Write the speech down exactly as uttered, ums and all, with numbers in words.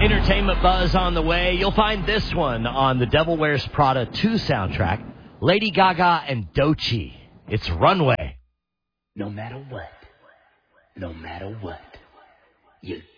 Entertainment buzz on the way. You'll find this one on the Devil Wears Prada two soundtrack. Lady Gaga and Doechii. It's Runway. No matter what, no matter what, you